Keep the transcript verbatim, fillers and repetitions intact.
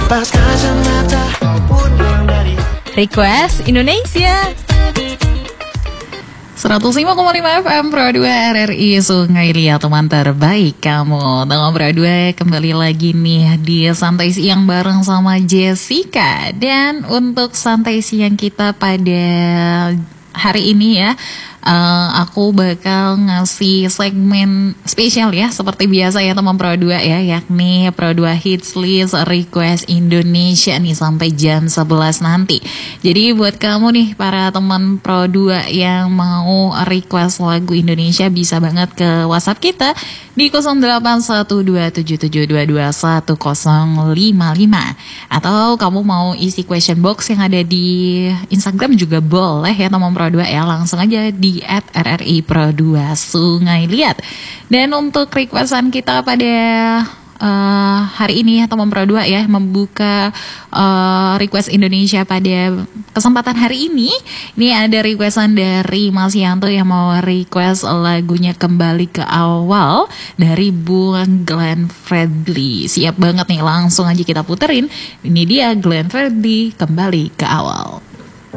Lepas kacamata pulang dari Request Indonesia seratus lima koma lima F M Pro dua R R I Sungai Liat, teman terbaik kamu. Teman Pro dua kembali lagi nih di Santai Siang bareng sama Jessica. Dan untuk Santai Siang kita pada hari ini ya, uh, aku bakal ngasih segmen spesial ya, seperti biasa ya teman Pro dua ya, yakni Pro dua Hits List Request Indonesia nih sampai jam sebelas nanti. Jadi buat kamu nih para teman Pro dua yang mau request lagu Indonesia, bisa banget ke WhatsApp kita di nol delapan satu dua tujuh tujuh dua dua satu nol lima lima, atau kamu mau isi question box yang ada di Instagram juga boleh ya teman Pro dua ya, langsung aja di at R R I Pro dua Sungai Liat. Dan untuk requestan kita pada uh, hari ini ya teman Pro dua ya, membuka uh, request Indonesia pada kesempatan hari ini. Ini ada requestan dari Mas Yanto yang mau request lagunya Kembali ke Awal dari Bung Glenn Fredly. Siap banget nih, langsung aja kita puterin. Ini dia Glenn Fredly, Kembali ke Awal.